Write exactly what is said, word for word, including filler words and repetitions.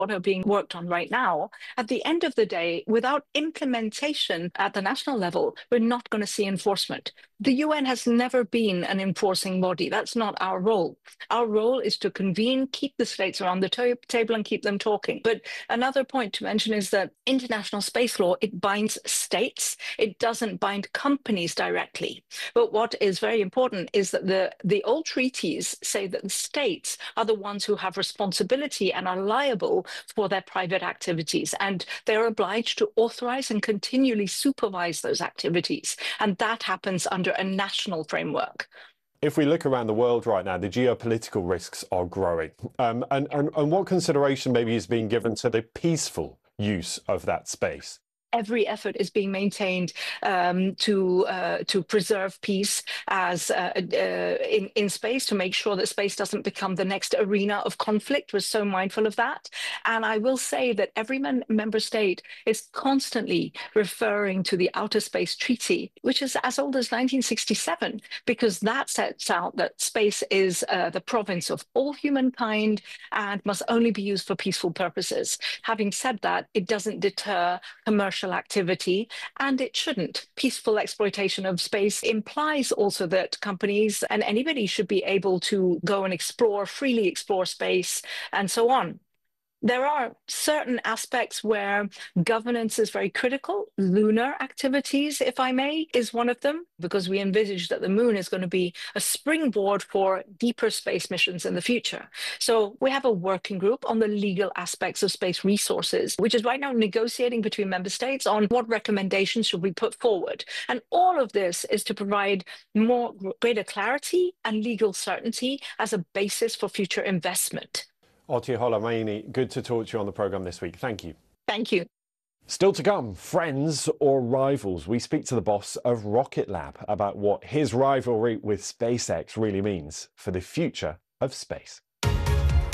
what are being worked on right now, at the end of the day, without implementation at the national level, we're not going to see enforcement. The U N has never been an enforcing body. That's not our role. Our role is to convene, keep the states around the to- table and keep them talking. But another point to mention is that international space law, it binds states. It doesn't bind companies directly. But what is very important is that the, the old treaties say that the states are the ones who have responsibility and are liable for their private activities. And they're obliged to authorize and continually supervise those activities. And that happens under a national framework. If we look around the world right now, the geopolitical risks are growing. Um, and, and, and what consideration maybe is being given to the peaceful use of that space? Every effort is being maintained um, to uh, to preserve peace as uh, uh, in in space, to make sure that space doesn't become the next arena of conflict. We're so mindful of that, and I will say that every man- member state is constantly referring to the Outer Space Treaty, which is as old as nineteen sixty-seven, because that sets out that space is uh, the province of all humankind and must only be used for peaceful purposes. Having said that, it doesn't deter commercial activity, and it shouldn't. Peaceful exploitation of space implies also that companies and anybody should be able to go and explore, freely explore space, and so on. There are certain aspects where governance is very critical. Lunar activities, if I may, is one of them, because we envisage that the moon is going to be a springboard for deeper space missions in the future. So we have a working group on the legal aspects of space resources, which is right now negotiating between member states on what recommendations should we put forward. And all of this is to provide more greater clarity and legal certainty as a basis for future investment. Otia Holomaini, good to talk to you on the programme this week. Thank you. Thank you. Still to come, friends or rivals? We speak to the boss of Rocket Lab about what his rivalry with SpaceX really means for the future of space.